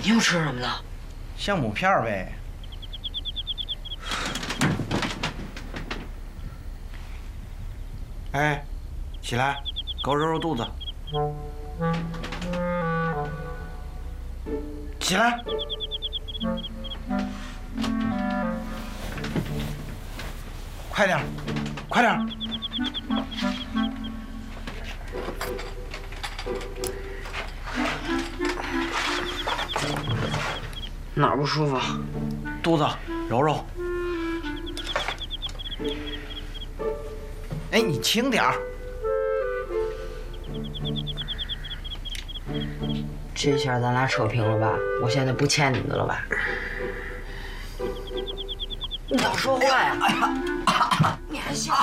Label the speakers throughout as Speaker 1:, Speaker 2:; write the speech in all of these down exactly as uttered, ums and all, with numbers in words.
Speaker 1: 你又吃什么了？
Speaker 2: 橡木片呗。哎，起来，给我揉揉肚子。起来。快点，快点。
Speaker 1: 哪儿不舒服？
Speaker 2: 肚子，揉揉。哎，你轻点儿。
Speaker 1: 这下咱俩扯平了吧？我现在不欠你的了吧？你少说话呀！哎呀，你还笑？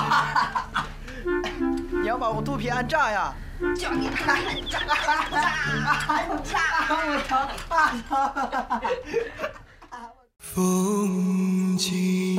Speaker 2: 你要把我肚皮按炸呀？
Speaker 1: 叫你按炸！按炸！我疼！
Speaker 3: 风景。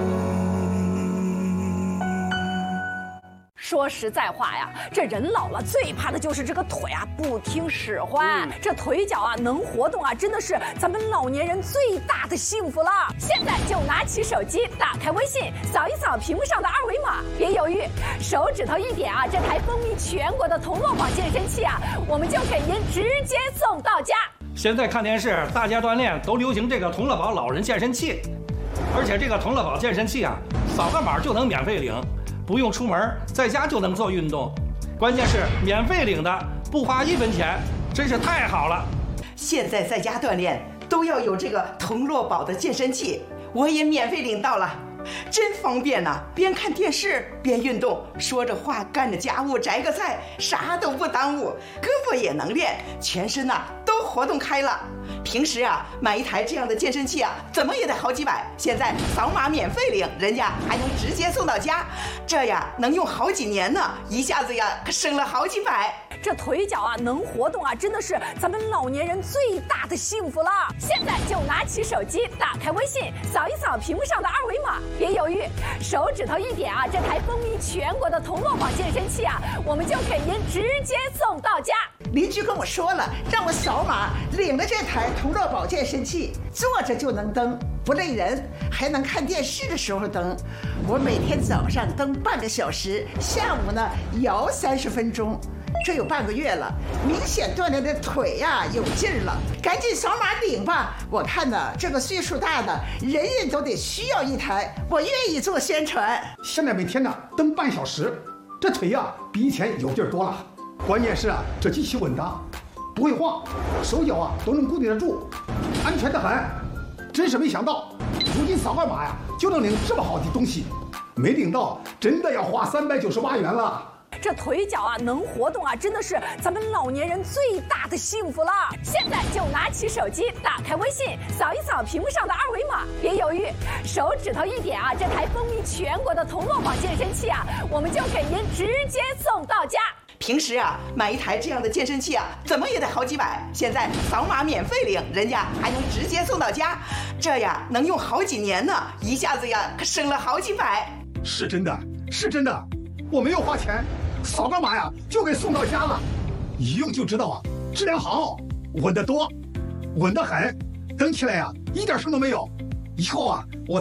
Speaker 4: 说实在话呀，这人老了最怕的就是这个腿啊不听使唤，嗯、这腿脚啊能活动啊，真的是咱们老年人最大的幸福了。现在就拿起手机，打开微信，扫一扫屏幕上的二维码，别犹豫，手指头一点啊，这台风靡全国的同乐宝健身器啊，我们就给您直接送到家。
Speaker 5: 现在看电视，大家锻炼都流行这个同乐宝老人健身器，而且这个同乐宝健身器啊，扫个码就能免费领。不用出门，在家就能做运动，关键是免费领的，不花一分钱，真是太好了。
Speaker 6: 现在在家锻炼都要有这个同乐宝的健身器，我也免费领到了，真方便呐、啊！边看电视边运动，说着话干着家务，摘个菜，啥都不耽误，胳膊也能练，全身呐、啊、都活动开了。平时啊，买一台这样的健身器啊，怎么也得好几百。现在扫码免费领，人家还能直接送到家，这呀能用好几年呢，一下子呀可省了好几百。
Speaker 4: 这腿脚啊能活动啊，真的是咱们老年人最大的幸福了。现在就拿起手机，打开微信，扫一扫屏幕上的二维码，别犹豫，手指头一点啊，这台风靡全国的同乐宝健身器啊，我们就给您直接送到家。
Speaker 7: 邻居跟我说了，让我扫码领了这台同乐宝健身器，坐着就能蹬，不累人，还能看电视的时候蹬。我每天早上蹬半个小时，下午呢摇三十分钟，这有半个月了，明显锻炼的腿呀、啊、有劲儿了。赶紧扫码领吧！我看呢，这个岁数大的人人都得需要一台，我愿意做宣传。
Speaker 8: 现在每天呢蹬半小时，这腿呀、啊、比以前有劲儿多了。关键是啊，这机器稳当，不会晃，手脚啊都能固定得住，安全得很。真是没想到，如今扫个码呀就能领这么好的东西，没领到真的要花三百九十八元了。
Speaker 4: 这腿脚啊能活动啊，真的是咱们老年人最大的幸福了。现在就拿起手机，打开微信，扫一扫屏幕上的二维码，别犹豫，手指头一点啊，这台风靡全国的同乐宝健身器啊，我们就给您直接送到家。
Speaker 6: 平时啊，买一台这样的健身器啊，怎么也得好几百。现在扫码免费领，人家还能直接送到家，这呀能用好几年呢，一下子呀可省了好几百。
Speaker 8: 是真的，是真的，我没有花钱，扫个码呀就给送到家了，一用就知道啊，质量好，稳得多，稳得很，蹬起来呀一点声都没有。以后啊，我